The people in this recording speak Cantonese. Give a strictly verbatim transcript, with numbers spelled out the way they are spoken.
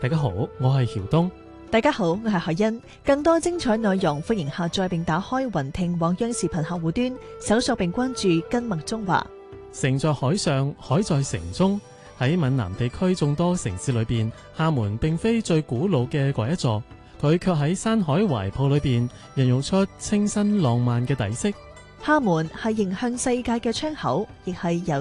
大家好，我係曉東。 大家好，我係海欣。更多精彩內容，歡迎下載並打開雲聽網央視頻客戶端，搜索並關注根脈中華。 城在海上，海在城中。喺閩南地區眾多城市裏邊，廈門並非最古老嘅嗰一座，佢卻喺山海懷抱裏邊，孕育出清新浪漫嘅底色。 廈門係迎向世界嘅窗口，亦係由